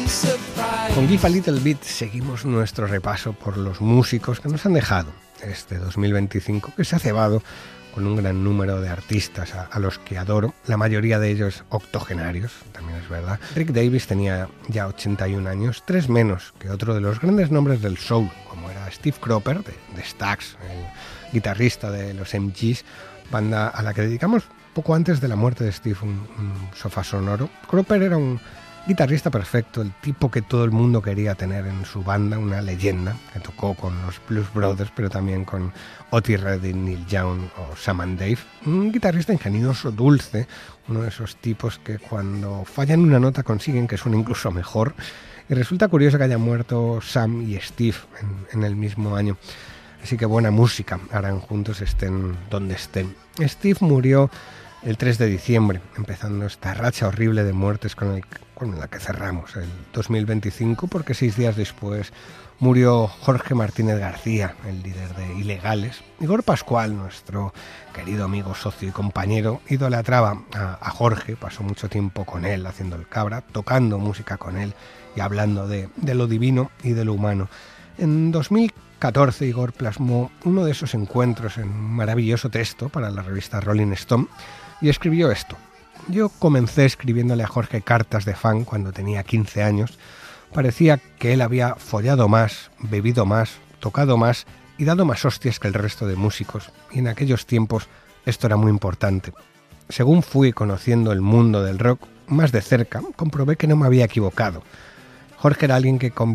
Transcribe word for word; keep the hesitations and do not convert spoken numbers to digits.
Con Give a Little Bit seguimos nuestro repaso por los músicos que nos han dejado este dos mil veinticinco, que se ha cebado con un gran número de artistas a, a los que adoro, la mayoría de ellos octogenarios, también es verdad. Rick Davies tenía ya ochenta y un años, tres menos que otro de los grandes nombres del soul, como era Steve Cropper, de, de Stax, el guitarrista de los M Gs, banda a la que dedicamos poco antes de la muerte de Steve un, un sofá sonoro. Cropper era un guitarrista perfecto, el tipo que todo el mundo quería tener en su banda, una leyenda que tocó con los Blues Brothers, pero también con Otis Redding, Neil Young o Sam and Dave. Un guitarrista ingenioso, dulce, uno de esos tipos que cuando fallan una nota consiguen que suene incluso mejor. Y resulta curioso que hayan muerto Sam y Steve en, en el mismo año. Así que buena música harán juntos, estén donde estén. Steve murió el tres de diciembre, empezando esta racha horrible de muertes con, el, con la que cerramos el dos mil veinticinco, porque seis días después murió Jorge Martínez García, el líder de Ilegales. Igor Pascual, nuestro querido amigo, socio y compañero, idolatraba a, a Jorge, pasó mucho tiempo con él haciendo el cabra, tocando música con él y hablando de, de lo divino y de lo humano. En dos mil catorce Igor plasmó uno de esos encuentros en un maravilloso texto para la revista Rolling Stone y escribió esto: yo comencé escribiéndole a Jorge cartas de fan cuando tenía quince años. Parecía que él había follado más, bebido más, tocado más y dado más hostias que el resto de músicos, y en aquellos tiempos esto era muy importante. Según fui conociendo el mundo del rock más de cerca, comprobé que no me había equivocado. Jorge era alguien que